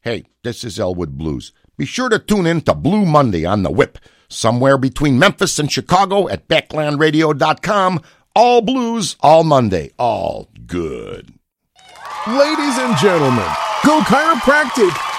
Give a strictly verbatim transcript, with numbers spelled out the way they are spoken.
Hey, this is Elwood Blues. Be sure to tune in to Blue Monday on the Whip, somewhere between Memphis and Chicago at backland radio dot com. All blues, all Monday, all good. Ladies and gentlemen, Go Chiropractic